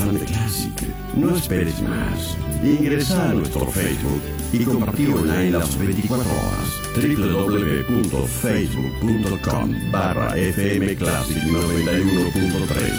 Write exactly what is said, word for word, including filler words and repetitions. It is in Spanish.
fan de Classic. No esperes más. Ingresa a nuestro Facebook y compartí online las veinticuatro horas. doble u doble u doble u punto facebook punto com barra F M Classic noventa y uno punto tres.